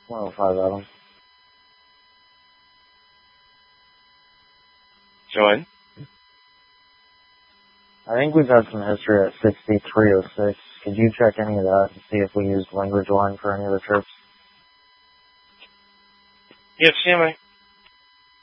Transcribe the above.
105 Adam. Join. I think we've had some history at 6306. Could you check any of that and see if we used language line for any of the trips? Yes, CMA.